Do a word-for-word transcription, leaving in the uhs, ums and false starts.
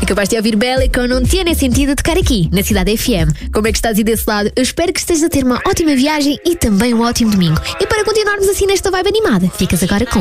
Acabaste de ouvir Belly com Não Tiene Sentido tocar aqui, na Cidade F M. Como é que estás aí desse lado? Eu espero que estejas a ter uma ótima viagem e também um ótimo domingo. E para continuarmos assim nesta vibe animada, ficas agora com